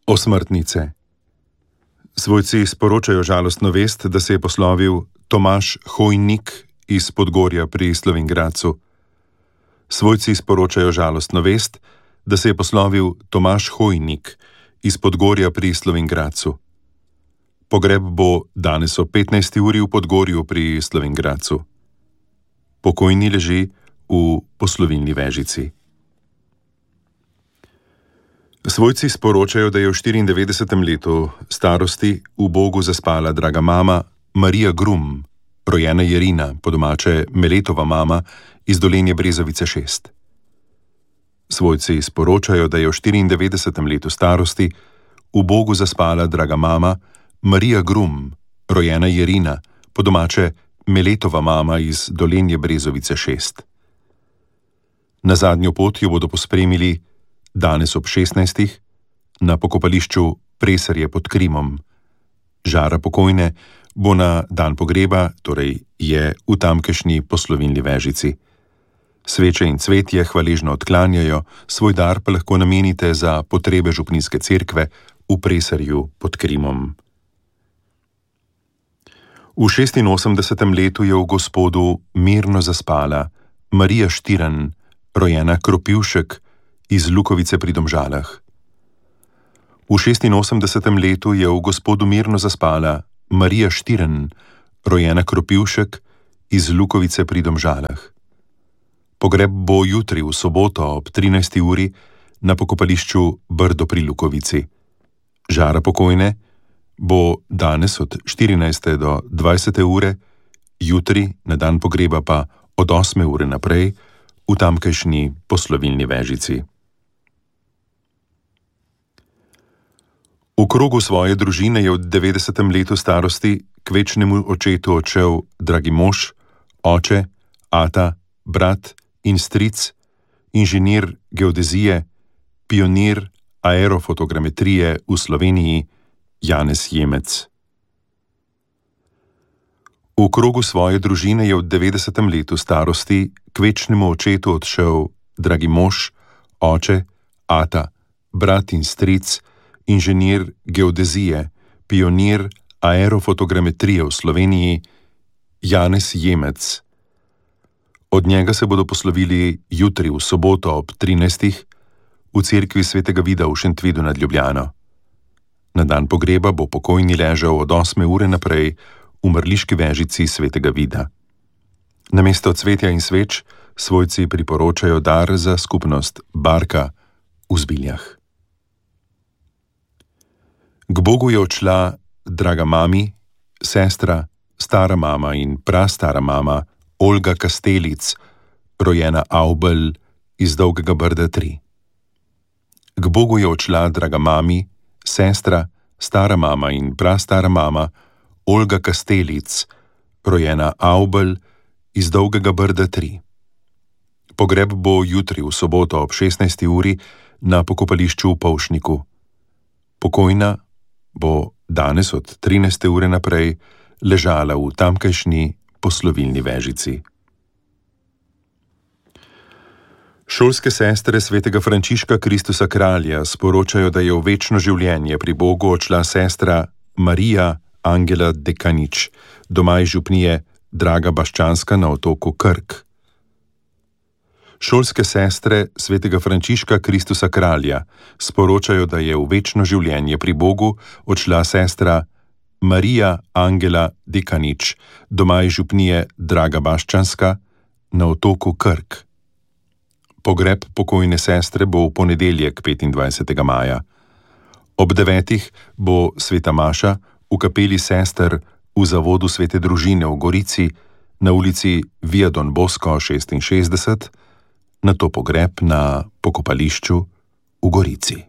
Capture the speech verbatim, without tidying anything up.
Osmrtnice. Svojci sporočajo žalostno vest, da se je poslovil Tomaž Hojnik iz Podgorja pri Slovenj Gradcu. Svojci sporočajo žalostno vest, da se je poslovil Tomaž Hojnik iz Podgorja pri Slovenj Gradcu. Pogreb bo danes ob petnajsti uri v Podgorju pri Slovenj Gradcu. Pokojni leži v poslovilni vežici. Svojci sporočajo, da je v štiriindevetdesetem letu starosti v Bogu zaspala draga mama Marija Grum, rojena Jerina, po domače Meletova mama iz Dolenje Brezovice šest. Svojci sporočajo, da je v štiriindevetdesetem letu starosti v Bogu zaspala draga mama Marija Grum, rojena Jerina, po domače Meletova mama iz Dolenje Brezovice šest. Na zadnjo pot jo bodo pospremili danes ob šestnajstih na pokopališču Preserje pod Krimom. Žara pokojne bo na dan pogreba, torej je v tamkajšnji poslovilni vežici. Sveče in cvetje hvaležno odklanjajo, svoj dar pa lahko namenite za potrebe župnijske cerkve v Preserju pod Krimom. V šestinosemdesetem letu je v Gospodu mirno zaspala Marija Štiren, rojena Kropivšek iz Lukovice pri Domžalah. V šestinosemdesetem letu je v Gospodu mirno zaspala Marija Štiren, rojena Kropivšek iz Lukovice pri Domžalah. Pogreb bo jutri v soboto ob trinajsti uri na pokopališču Brdo pri Lukovici. Žara pokojne bo danes od štirinajste do dvajsete ure, jutri na dan pogreba pa od osme ure naprej v tamkajšnji poslovilni vežici. V krogu svoje družine je v devetdesetem letu starosti k večnemu očetu odšel dragi mož, oče, ata, brat in stric, inženir geodezije, pionir aerofotogrametrije v Sloveniji, Janez Jemec. V krogu svoje družine je v devetdesetem letu starosti k večnemu očetu odšel dragi mož, oče, ata, brat in stric, inženir geodezije, pionir aerofotogrametrije v Sloveniji, Janez Jemec. Od njega se bodo poslovili jutri v soboto ob trinajstih v cerkvi Svetega Vida v Šentvidu nad Ljubljano. Na dan pogreba bo pokojni ležal od osme ure naprej v mrliški vežici Svetega Vida. Namesto cvetja in sveč svojci priporočajo dar za skupnost Barka v Zbiljah. K Bogu je odšla draga mami, sestra, stara mama in prastara mama Olga Kastelic, rojena Avbelj iz Dolgega Brda tri. K Bogu je odšla draga mami, sestra, stara mama in prastara mama Olga Kastelic, rojena Avbelj iz Dolgega Brda tri. Pogreb bo jutri v soboto ob šestnajsti uri na pokopališču v Polšniku. Pokojna bo danes od trinajste ure naprej ležala v tamkajšnji poslovilni vežici. Šolske sestre svetega Frančiška Kristusa Kralja sporočajo, da je v večno življenje pri Bogu odšla sestra Marija Angela Dekanič, doma iz župnije Draga Baščanska na otoku Krk. Šolske sestre svetega Frančiška Kristusa Kralja sporočajo, da je v večno življenje pri Bogu odšla sestra Marija Angela Dekanič, doma iz župnije Draga Baščanska na otoku Krk. Pogreb pokojne sestre bo v ponedeljek petindvajsetega maja. Ob devetih bo sveta maša v kapeli sester v zavodu Svete družine v Gorici na ulici Via Don Bosco šestinšestdeset, nato pogreb na pokopališču v Gorici.